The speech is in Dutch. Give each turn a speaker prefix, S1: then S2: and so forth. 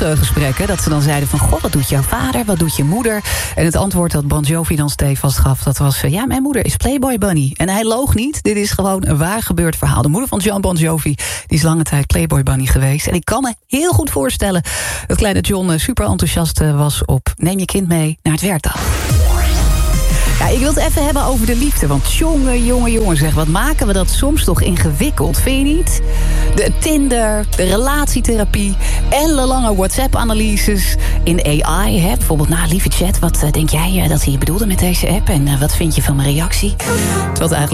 S1: WhatsApp-gesprekken. Dat ze dan zeiden van, goh, wat doet jouw vader? Wat doet je moeder? En het antwoord dat Bon Jovi dan stevast gaf, dat was, ja, mijn moeder is Playboy Bunny. En hij loog niet. Dit is gewoon een waar gebeurd verhaal. De moeder van John Bon Jovi, die is lange tijd Playboy Bunny geweest. En ik kan me heel goed voorstellen dat kleine John super enthousiast was op Neem je kind mee naar het werkdag. Ja, ik wil het even hebben over de liefde. Want jongen, zeg, wat maken we dat soms toch ingewikkeld, vind je niet? De Tinder, de relatietherapie, ellenlange WhatsApp-analyses in AI. Hè? Bijvoorbeeld, lieve chat, wat denk jij dat hij bedoelde met deze app? En wat vind je van mijn reactie? Terwijl het eigenlijk